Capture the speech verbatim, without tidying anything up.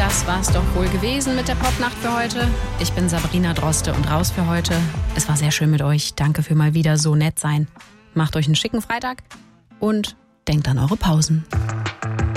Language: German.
das war's doch wohl gewesen mit der Popnacht für heute. Ich bin Sabrina Droste und raus für heute. Es war sehr schön mit euch. Danke für mal wieder so nett sein. Macht euch einen schicken Freitag und denkt an eure Pausen.